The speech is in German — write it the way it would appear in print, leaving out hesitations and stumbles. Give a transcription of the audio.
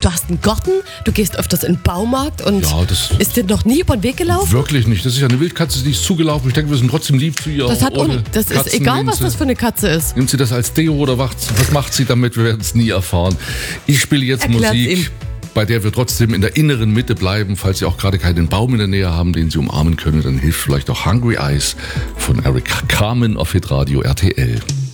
du hast einen Garten, du gehst öfters in den Baumarkt und ist dir noch nie über den Weg gelaufen? Wirklich nicht. Das ist ja eine Wildkatze, die ist zugelaufen. Ich denke, wir sind trotzdem lieb zu ihr. Das ist egal, was das für eine Katze ist. Nimmt sie das als Deo oder was macht sie damit? Wir werden es nie erfahren. Ich spiele jetzt Musik, bei der wir trotzdem in der inneren Mitte bleiben. Falls Sie auch gerade keinen Baum in der Nähe haben, den Sie umarmen können, dann hilft vielleicht auch Hungry Eyes von Eric Carmen auf Hitradio RTL.